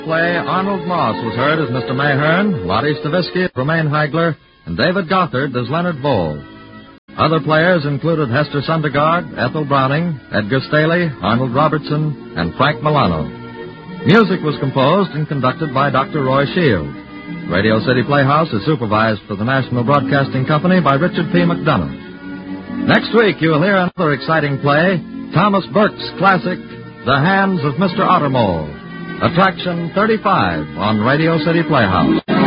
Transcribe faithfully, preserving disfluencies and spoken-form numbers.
Play Arnold Moss was heard as Mister Mayhern, Lottie Stavisky as Romaine Heigler, and David Gothard as Leonard Vole. Other players included Hester Sundergaard, Ethel Browning, Edgar Staley, Arnold Robertson, and Frank Milano. Music was composed and conducted by Doctor Roy Shield. Radio City Playhouse is supervised for the National Broadcasting Company by Richard P. McDonough. Next week, you'll hear another exciting play, Thomas Burke's classic, The Hands of Mister Ottermole. Attraction thirty-five on Radio City Playhouse.